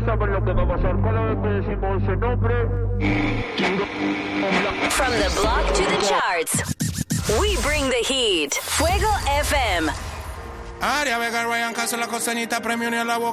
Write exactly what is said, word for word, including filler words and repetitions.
saben lo que va a pasar cada vez que decimos ese nombre. From the block to the charts, we bring the heat. Fuego F M. Aria Vega, Ryan Castro, la costeñita, premio ni a la boca.